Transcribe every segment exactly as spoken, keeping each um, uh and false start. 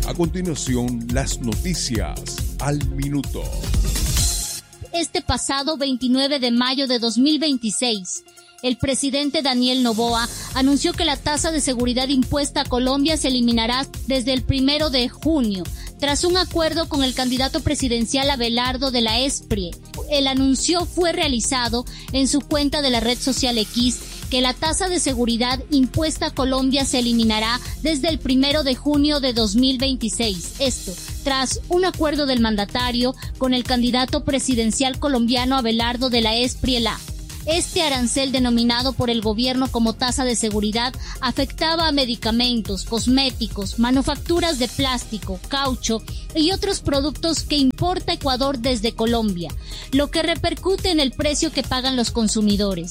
A continuación, las noticias al minuto. Este pasado veintinueve de mayo de dos mil veintiséis, el presidente Daniel Noboa anunció que la tasa de seguridad impuesta a Colombia se eliminará desde el primero de junio, tras un acuerdo con el candidato presidencial Abelardo de la Espriella. El anuncio fue realizado en su cuenta de la red social X, que la tasa de seguridad impuesta a Colombia se eliminará desde el primero de junio de dos mil veintiséis. Esto, tras un acuerdo del mandatario con el candidato presidencial colombiano Abelardo de la Espriella. Este arancel, denominado por el gobierno como tasa de seguridad, afectaba a medicamentos, cosméticos, manufacturas de plástico, caucho y otros productos que importa Ecuador desde Colombia, lo que repercute en el precio que pagan los consumidores.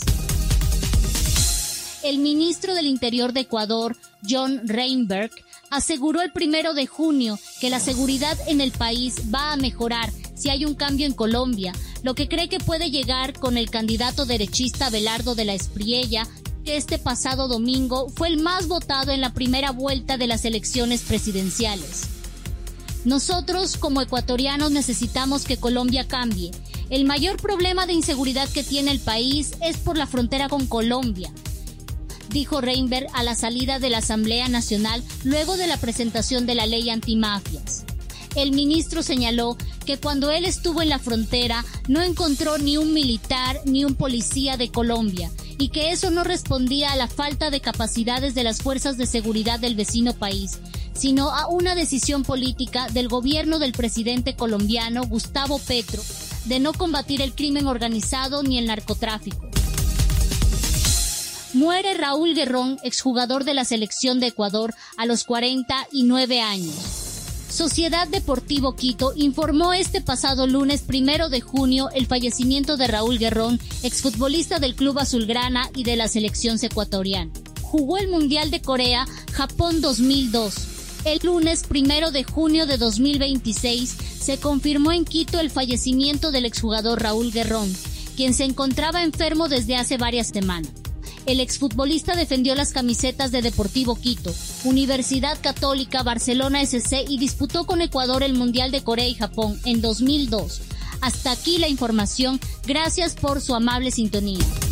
El ministro del Interior de Ecuador, John Reinberg, aseguró el primero de junio que la seguridad en el país va a mejorar si hay un cambio en Colombia, lo que cree que puede llegar con el candidato derechista Abelardo de la Espriella, que este pasado domingo fue el más votado en la primera vuelta de las elecciones presidenciales. Nosotros, como ecuatorianos, necesitamos que Colombia cambie. El mayor problema de inseguridad que tiene el país es por la frontera con Colombia, dijo Reinberg a la salida de la Asamblea Nacional luego de la presentación de la ley antimafias. El ministro señaló que cuando él estuvo en la frontera no encontró ni un militar ni un policía de Colombia y que eso no respondía a la falta de capacidades de las fuerzas de seguridad del vecino país, sino a una decisión política del gobierno del presidente colombiano Gustavo Petro de no combatir el crimen organizado ni el narcotráfico. Muere Raúl Guerrón, exjugador de la selección de Ecuador, a los cuarenta y nueve años. Sociedad Deportivo Quito informó este pasado lunes primero de junio el fallecimiento de Raúl Guerrón, exfutbolista del club azulgrana y de la selección ecuatoriana. Jugó el Mundial de Corea, Japón dos mil dos. El lunes primero de junio de dos mil veintiséis se confirmó en Quito el fallecimiento del exjugador Raúl Guerrón, quien se encontraba enfermo desde hace varias semanas. El exfutbolista defendió las camisetas de Deportivo Quito, Universidad Católica, Barcelona ese ce y disputó con Ecuador el Mundial de Corea y Japón en dos mil dos. Hasta aquí la información. Gracias por su amable sintonía.